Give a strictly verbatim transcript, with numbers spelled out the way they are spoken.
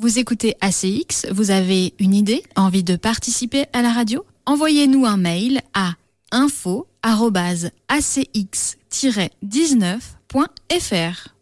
Vous écoutez A C X, vous avez une idée, envie de participer à la radio? Envoyez-nous un mail à info arobase a c x tiret dix-neuf point f r.